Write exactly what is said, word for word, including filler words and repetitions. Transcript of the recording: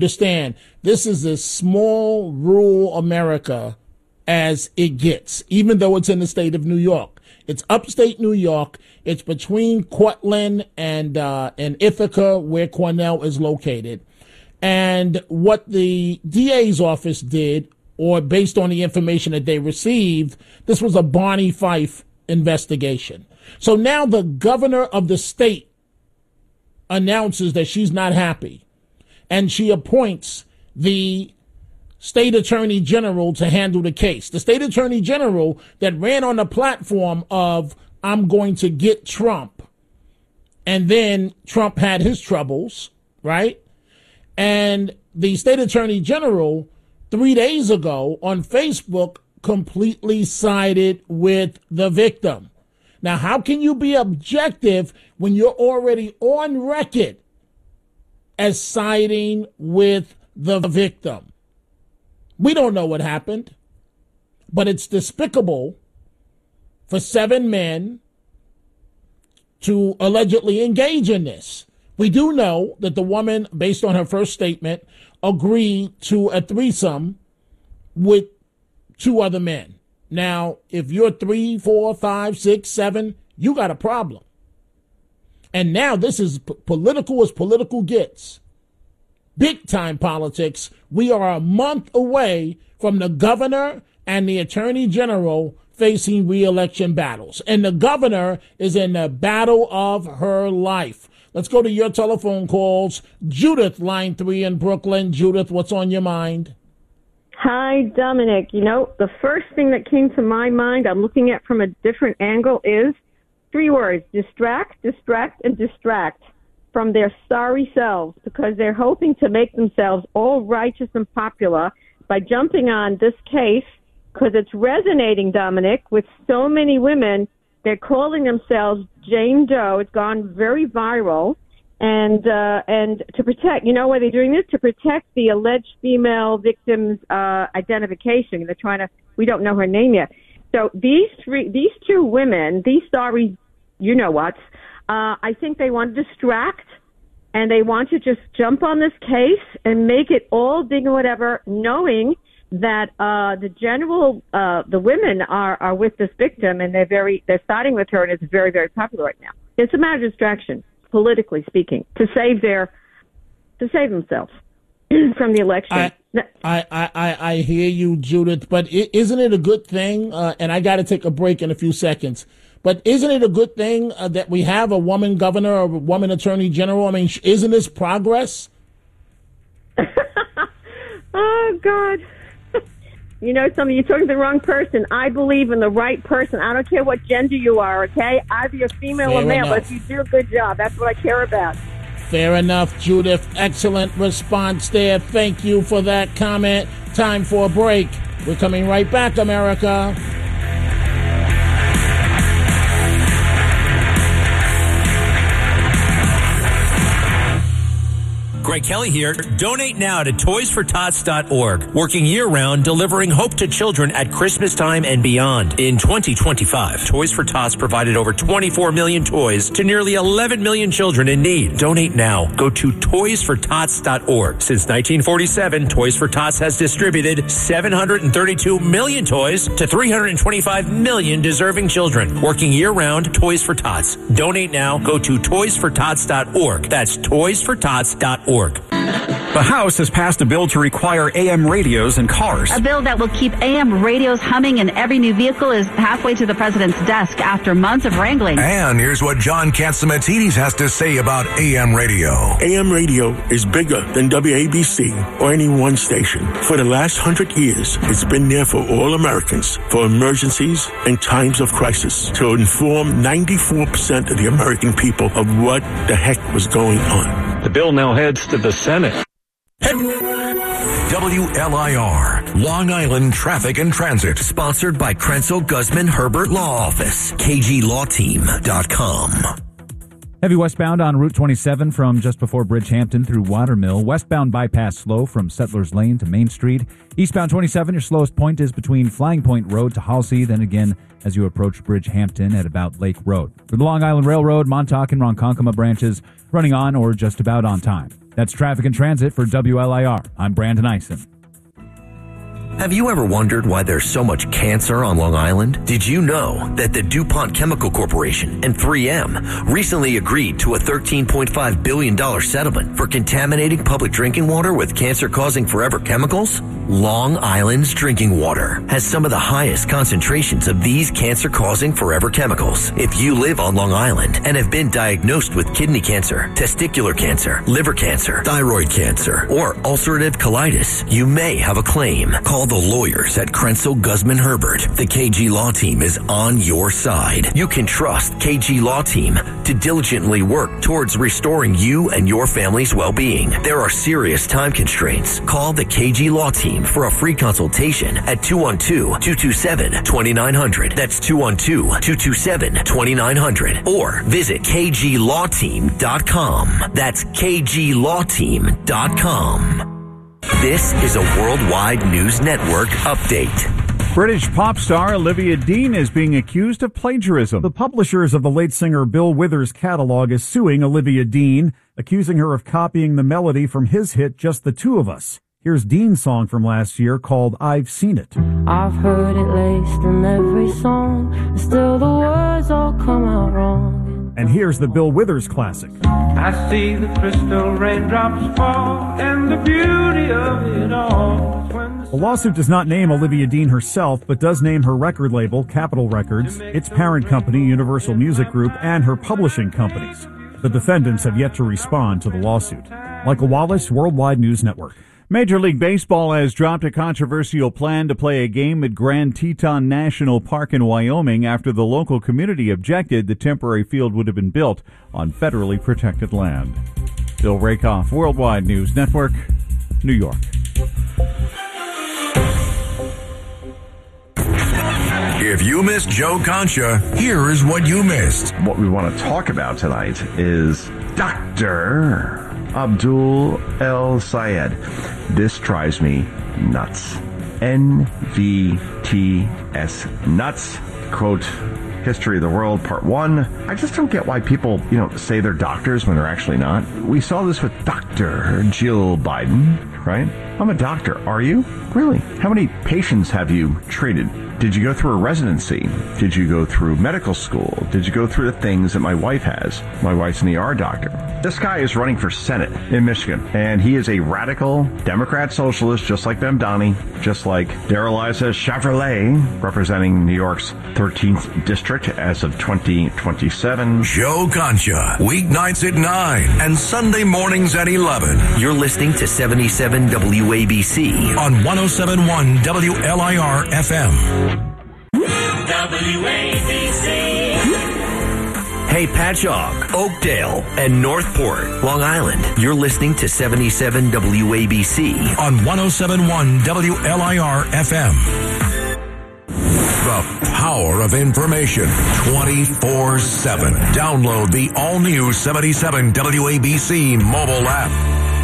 Understand, this is as small rural America as it gets, even though it's in the state of New York. It's upstate New York. It's between Cortland and uh, and Ithaca, where Cornell is located. And what the D A's office did, or based on the information that they received, this was a Barney Fife investigation. So now the governor of the state announces that she's not happy, and she appoints the state attorney general to handle the case. The state attorney general that ran on the platform of, I'm going to get Trump. And then Trump had his troubles, right? And the state attorney general, three days ago on Facebook, completely sided with the victim. Now, how can you be objective when you're already on record as siding with the victim? We don't know what happened, but it's despicable for seven men to allegedly engage in this. We do know that the woman, based on her first statement, agreed to a threesome with two other men. Now, if you're three, four, five, six, seven, you got a problem. And now this is p- political as political gets. Big time politics. We are a month away from the governor and the attorney general facing re-election battles. And the governor is in the battle of her life. Let's go to your telephone calls. Judith, line three in Brooklyn. Judith, what's on your mind? Hi, Dominic. You know, the first thing that came to my mind, I'm looking at from a different angle, is three words: distract, distract, and distract from their sorry selves, because they're hoping to make themselves all righteous and popular by jumping on this case, because it's resonating, Dominic, with so many women. They're calling themselves Jane Doe. It's gone very viral. And uh, and to protect, you know why they're doing this? To protect the alleged female victim's uh, identification. They're trying to, we don't know her name yet. So these three, these two women, these sorry, you know what, uh, I think they want to distract, and they want to just jump on this case and make it all big and whatever, knowing that uh, the general, uh, the women are, are with this victim, and they're very, they're siding with her, and it's very, very popular right now. It's a matter of distraction, politically speaking, to save their, to save themselves from the election. I, I, I, I hear you, Judith, but isn't it a good thing? Uh, and I got to take a break in a few seconds. But isn't it a good thing uh, that we have a woman governor or a woman attorney general? I mean, isn't this progress? Oh, God. You know something, you're talking to the wrong person. I believe in the right person. I don't care what gender you are, okay? Either you're female Fair or male, enough. but if you do a good job, that's what I care about. Fair enough, Judith. Excellent response there. Thank you for that comment. Time for a break. We're coming right back, America. Greg Kelly here. Donate now to toys for tots dot org, working year-round, delivering hope to children at Christmas time and beyond. In twenty twenty-five, Toys for Tots provided over twenty-four million toys to nearly eleven million children in need. Donate now. Go to toys for tots dot org. Since nineteen forty-seven, Toys for Tots has distributed seven hundred thirty-two million toys to three hundred twenty-five million deserving children. Working year-round, Toys for Tots. Donate now. Go to toys for tots dot org. That's toys for tots dot org. The House has passed a bill to require A M radios in cars. A bill that will keep A M radios humming in every new vehicle is halfway to the president's desk after months of wrangling. And here's what John Catsimatidis has to say about A M radio. A M radio is bigger than W A B C or any one station. For the last hundred years, it's been there for all Americans, for emergencies and times of crisis, to inform ninety-four percent of the American people of what the heck was going on. The bill now heads to the Senate. W L I R, Long Island Traffic and Transit. Sponsored by Krenzel Guzman Herbert Law Office, K G Law Team dot com. Heavy westbound on Route twenty-seven from just before Bridgehampton through Watermill. Westbound bypass slow from Settlers Lane to Main Street. Eastbound twenty-seven, your slowest point is between Flying Point Road to Halsey, then again as you approach Bridgehampton at about Lake Road. For the Long Island Railroad, Montauk and Ronkonkoma branches running on or just about on time. That's traffic and transit for W L I R. I'm Brandon Eisen. Have you ever wondered why there's so much cancer on Long Island? Did you know that the DuPont Chemical Corporation and three M recently agreed to a thirteen point five billion dollars settlement for contaminating public drinking water with cancer-causing forever chemicals? Long Island's drinking water has some of the highest concentrations of these cancer-causing forever chemicals. If you live on Long Island and have been diagnosed with kidney cancer, testicular cancer, liver cancer, thyroid cancer, or ulcerative colitis, you may have a claim. Call the lawyers at Krenzel Guzman Herbert. The K G Law Team is on your side. You can trust K G Law Team to diligently work towards restoring you and your family's well-being. There are serious time constraints. Call the K G Law Team for a free consultation at two one two, two two seven, two nine zero zero. That's two one two, two two seven, two nine zero zero. Or visit k g law team dot com. That's k g law team dot com. This is a Worldwide News Network update. British pop star Olivia Dean is being accused of plagiarism. The publishers of the late singer Bill Withers' catalog is suing Olivia Dean, accusing her of copying the melody from his hit Just the Two of Us. Here's Dean's song from last year called I've Seen It. I've heard it laced in every song, and still the words all come out wrong. And here's the Bill Withers classic. I see the crystal raindrops fall, and the beauty of it all. The lawsuit does not name Olivia Dean herself, but does name her record label, Capitol Records, its parent company, Universal Music Group, and her publishing companies. The defendants have yet to respond to the lawsuit. Michael Wallace, Worldwide News Network. Major League Baseball has dropped a controversial plan to play a game at Grand Teton National Park in Wyoming after the local community objected the temporary field would have been built on federally protected land. Bill Rakoff, Worldwide News Network, New York. If you missed Joe Concha, here is what you missed. What we want to talk about tonight is Doctor Abdul El-Sayed. This drives me nuts. N V T S nuts. Quote, History of the World, Part one. I just don't get why people, you know, say they're doctors when they're actually not. We saw this with Doctor Jill Biden, right? I'm a doctor. Are you? Really? How many patients have you treated? Did you go through a residency? Did you go through medical school? Did you go through the things that my wife has? My wife's an E R doctor. This guy is running for Senate in Michigan, and he is a radical Democrat socialist, just like Mamdani, just like Darrell Issa Chevrolet, representing New York's thirteenth district as of twenty twenty-seven. Joe Concha, weeknights at nine and Sunday mornings at eleven. You're listening to seventy-seven W A B C on one oh seven point one W L I R F M. W A B C. Hey, Patchogue, Oakdale, and Northport, Long Island. You're listening to seventy-seven W A B C on one oh seven point one W L I R F M. The power of information twenty-four seven. Download the all-new seventy-seven W A B C mobile app.